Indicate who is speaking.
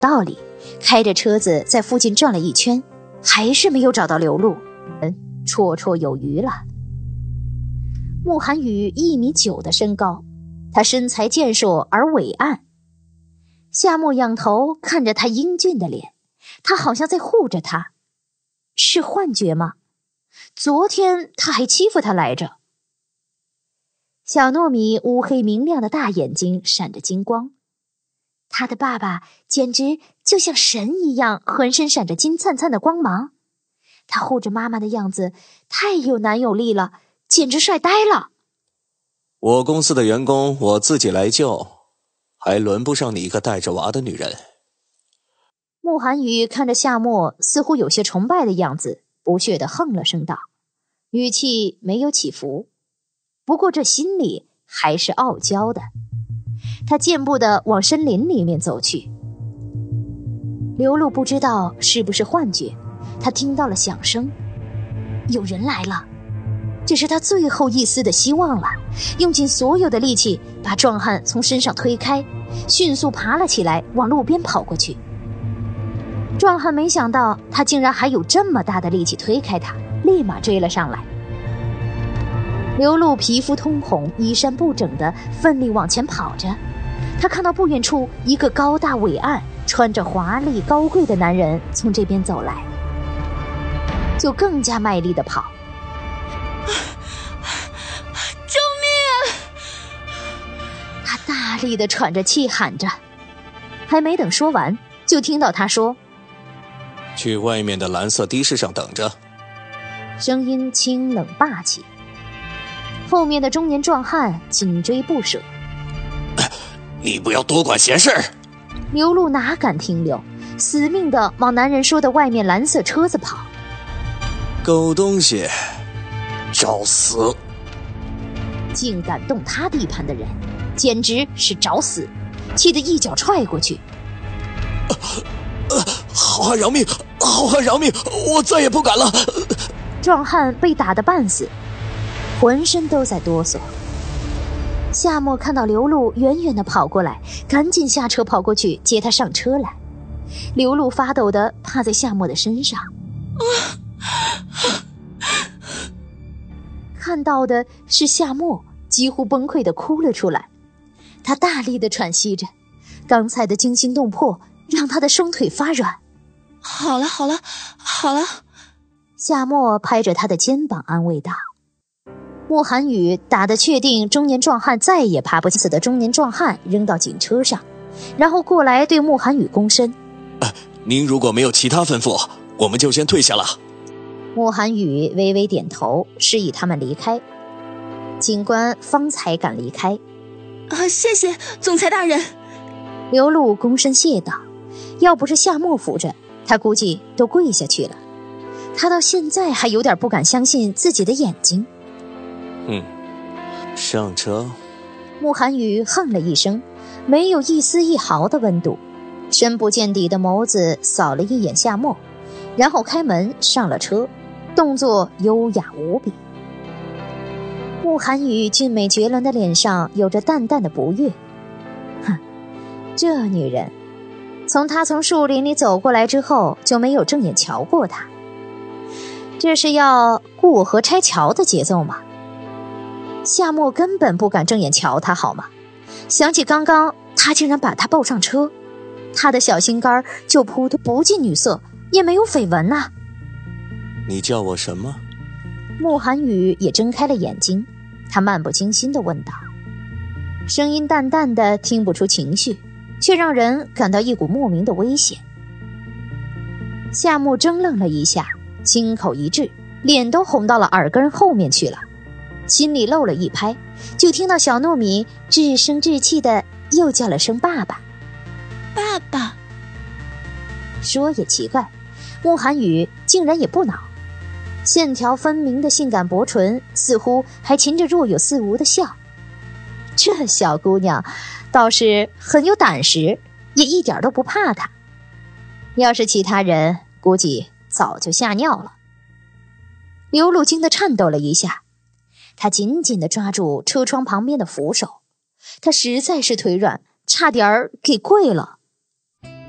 Speaker 1: 道理，开着车子在附近转了一圈，还是没有找到刘露，绰绰有余了。慕寒雨1.9米的身高，他身材健硕而伟岸。夏沫仰头看着他英俊的脸，他好像在护着他。是幻觉吗？昨天他还欺负他来着。小糯米乌黑明亮的大眼睛闪着金光，他的爸爸简直就像神一样，浑身闪着金灿灿的光芒。他护着妈妈的样子太有男友力了，简直帅呆了。
Speaker 2: 我公司的员工我自己来救，还轮不上你一个带着娃的女人。
Speaker 1: 慕寒雨看着夏沫似乎有些崇拜的样子，不屑地哼了声道，语气没有起伏，不过这心里还是傲娇的。他健步地往森林里面走去。刘露不知道是不是幻觉，他听到了响声，有人来了。这是他最后一丝的希望了，用尽所有的力气把壮汉从身上推开，迅速爬了起来，往路边跑过去。壮汉没想到他竟然还有这么大的力气推开他，立马追了上来。刘露皮肤通红，衣衫不整地奋力往前跑着。他看到不远处一个高大伟岸、穿着华丽高贵的男人从这边走来，就更加卖力地跑。
Speaker 3: 救命！
Speaker 1: 他大力地喘着气喊着，还没等说完，就听到他说：
Speaker 2: 去外面的蓝色的士上等着。
Speaker 1: 声音清冷霸气。后面的中年壮汉紧追不舍。
Speaker 2: 你不要多管闲事儿！
Speaker 1: 刘露哪敢停留，死命地往男人说的外面蓝色车子跑。
Speaker 2: 狗东西，找死！
Speaker 1: 竟敢动他地盘的人，简直是找死！气得一脚踹过去。
Speaker 2: 好汉饶命！好汉饶命！我再也不敢了！
Speaker 1: 壮汉被打得半死，浑身都在哆嗦。夏沫看到刘露远远地跑过来，赶紧下车跑过去接她上车来。刘露发抖地趴在夏沫的身上，看到的是夏沫几乎崩溃地哭了出来。他大力地喘息着，刚才的惊心动魄让他的双腿发软。
Speaker 3: 好了好了好了，
Speaker 1: 夏沫拍着他的肩膀安慰道。慕寒雨打得确定中年壮汉再也爬不起的中年壮汉扔到警车上，然后过来对慕寒雨躬身。
Speaker 2: 您如果没有其他吩咐，我们就先退下了。
Speaker 1: 慕寒雨微微点头，示意他们离开。警官方才敢离开。
Speaker 3: 谢谢总裁大人。
Speaker 1: 刘露躬身谢道，要不是夏沫扶着，他估计都跪下去了。他到现在还有点不敢相信自己的眼睛。
Speaker 2: 上车。
Speaker 1: 慕寒雨哼了一声，没有一丝一毫的温度，深不见底的眸子扫了一眼夏沫，然后开门上了车，动作优雅无比。慕寒雨俊美绝伦的脸上有着淡淡的不悦。这女人从她从树林里走过来之后就没有正眼瞧过她，这是要过河拆桥的节奏吗？夏沫根本不敢正眼瞧她好吗？想起刚刚她竟然把她抱上车，她的小心肝就扑通不近女色，也没有绯闻呐。
Speaker 2: 你叫我什么？
Speaker 1: 慕寒雨也睁开了眼睛，他漫不经心地问道，声音淡淡的，听不出情绪，却让人感到一股莫名的危险。夏沫怔愣了一下，心口一滞，脸都红到了耳根后面去了，心里漏了一拍，就听到小糯米稚声稚气的又叫了声爸爸。
Speaker 3: 爸爸。
Speaker 1: 说也奇怪，慕寒雨竟然也不恼，线条分明的性感薄唇似乎还噙着若有似无的笑。这小姑娘倒是很有胆识，也一点都不怕她。要是其他人，估计早就吓尿了。刘露惊得颤抖了一下，她紧紧地抓住车窗旁边的扶手，她实在是腿软，差点儿给跪了。